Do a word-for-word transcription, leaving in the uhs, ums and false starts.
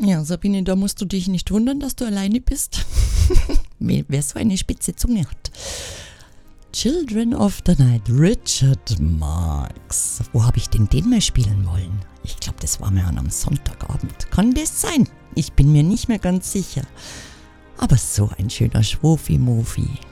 Ja, Sabine, da musst du dich nicht wundern, dass du alleine bist. Wer so eine spitze Zunge hat. Children of the Night, Richard Marx. Wo habe ich denn den mal spielen wollen? Ich glaube, das war mir an einem Sonntagabend. Kann das sein? Ich bin mir nicht mehr ganz sicher. Aber so ein schöner Schwofi-Mofi.